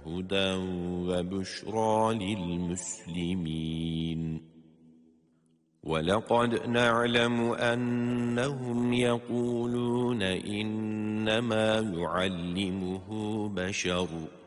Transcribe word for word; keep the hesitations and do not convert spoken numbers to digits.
هدى وبشرى للمسلمين ولقد نعلم أنهم يقولون إنما يعلمه بشر